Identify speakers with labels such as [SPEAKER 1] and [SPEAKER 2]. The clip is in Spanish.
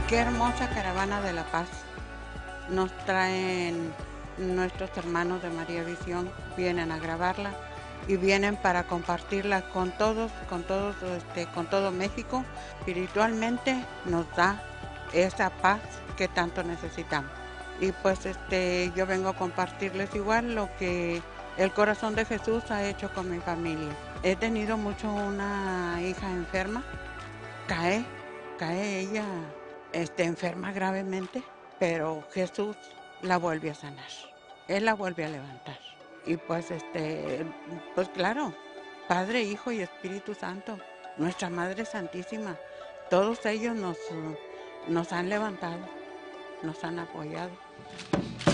[SPEAKER 1] Qué hermosa caravana de la paz nos traen nuestros hermanos de María Visión, vienen a grabarla y vienen para compartirla con todo México. Espiritualmente nos da esa paz que tanto necesitamos. Y pues yo vengo a compartirles igual lo que el corazón de Jesús ha hecho con mi familia. He tenido mucho una hija enferma, cae, cae ella enferma gravemente, pero Jesús la vuelve a sanar. Él la vuelve a levantar. Y pues pues claro, Padre, Hijo y Espíritu Santo, nuestra Madre Santísima, todos ellos nos han levantado, nos han apoyado.